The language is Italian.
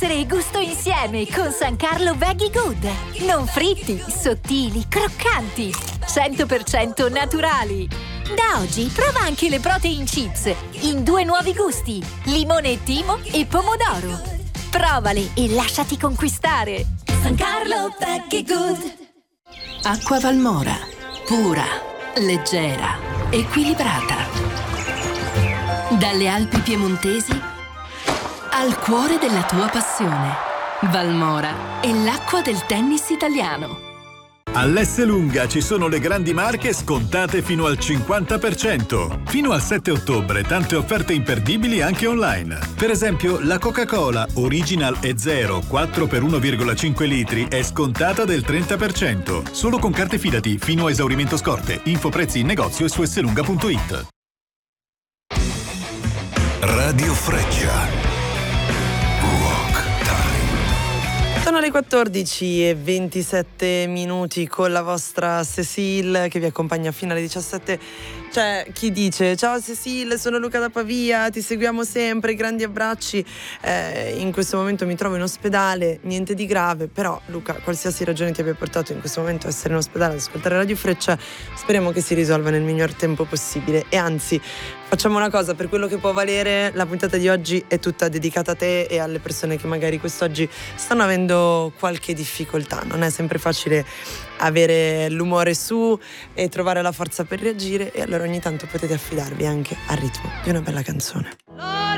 benessere e gusto insieme con San Carlo Veggie Good. Non fritti, sottili, croccanti, 100% naturali. Da oggi prova anche le protein chips in 2 nuovi gusti, limone e timo e pomodoro. Provali e lasciati conquistare. San Carlo Veggie Good. Acqua Valmora, pura, leggera, equilibrata. Dalle Alpi piemontesi al cuore della tua passione. Valmora è l'acqua del tennis italiano. All'Esselunga ci sono le grandi marche scontate fino al 50%. Fino al 7 ottobre tante offerte imperdibili anche online. Per esempio la Coca-Cola Original e Zero 4 per 1,5 litri è scontata del 30%. Solo con carte Fidati fino a esaurimento scorte. Info prezzi in negozio e su esselunga.it. Radio Freccia. Rock Time. Sono le 14:27 con la vostra Cecile che vi accompagna fino alle 17. C'è chi dice: ciao Cecile, sono Luca da Pavia, ti seguiamo sempre, grandi abbracci. In questo momento mi trovo in ospedale, niente di grave, però Luca, qualsiasi ragione ti abbia portato in questo momento a essere in ospedale ad ascoltare Radio Freccia, speriamo che si risolva nel miglior tempo possibile. E anzi, facciamo una cosa, per quello che può valere, la puntata di oggi è tutta dedicata a te e alle persone che magari quest'oggi stanno avendo qualche difficoltà. Non è sempre facile avere l'umore su e trovare la forza per reagire, e allora ogni tanto potete affidarvi anche al ritmo di una bella canzone.